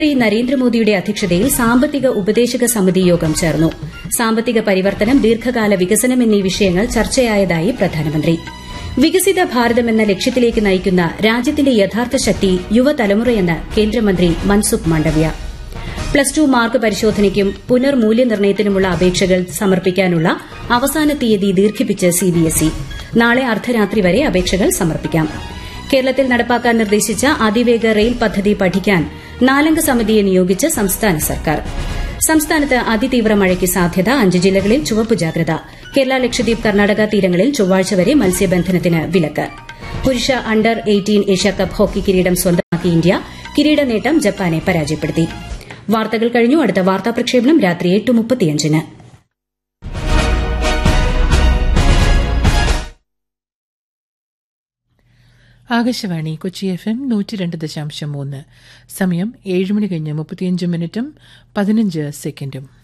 നരേന്ദ്രമോദിയുടെ അധ്യക്ഷതയിൽ സാമ്പത്തിക ഉപദേശക സമിതി യോഗം ചേർന്നു. സാമ്പത്തിക പരിവർത്തനം, ദീർഘകാല വികസനം എന്നീ വിഷയങ്ങൾ ചർച്ചയായതായി പ്രധാനമന്ത്രി. വികസിത ഭാരതമെന്ന ലക്ഷ്യത്തിലേക്ക് നയിക്കുന്ന രാജ്യത്തിന്റെ യഥാർത്ഥ ശക്തി യുവതലമുറയെന്ന് കേന്ദ്രമന്ത്രി Mansukh Mandaviya. Plus two mark പരിശോധനയ്ക്കും പുനർമൂല്യനിർണ്ണയത്തിനുമുള്ള അപേക്ഷകൾ സമർപ്പിക്കാനുള്ള അവസാന തീയതി ദീർഘിപ്പിച്ച് സിബിഎസ്ഇ. നാളെ അർദ്ധരാത്രി വരെ അപേക്ഷകൾ സമർപ്പിക്കാം. കേരളത്തിൽ നടപ്പാക്കാൻ നിർദ്ദേശിച്ച അതിവേഗ റെയിൽ പദ്ധതി പഠിക്കാൻ 4 അംഗ സമിതിയെ നിയോഗിച്ച് സംസ്ഥാന സർക്കാർ. സംസ്ഥാനത്ത് അതിതീവ്ര മഴയ്ക്ക് സാധ്യത. 5 ജില്ലകളിൽ ചുവപ്പ് ജാഗ്രത. കേരള, ലക്ഷദ്വീപ്, കർണാടക തീരങ്ങളിൽ ചൊവ്വാഴ്ച വരെ മത്സ്യബന്ധനത്തിന് വിലക്ക്. പുരുഷ അണ്ടർ 18 ഏഷ്യാകപ്പ് ഹോക്കി കിരീടം സ്വന്തമാക്കി ഇന്ത്യ. കിരീട നേട്ടം ജപ്പാനെ പരാജയപ്പെടുത്തി. വാർത്തകൾ കഴിഞ്ഞു. അടുത്ത വാർത്താ പ്രക്ഷേപണം രാത്രി 8:35. ആകാശവാണി കൊച്ചി FM 102.3. സമയം 7 മണി കഴിഞ്ഞ് 35 മിനിറ്റും 15 സെക്കൻഡും.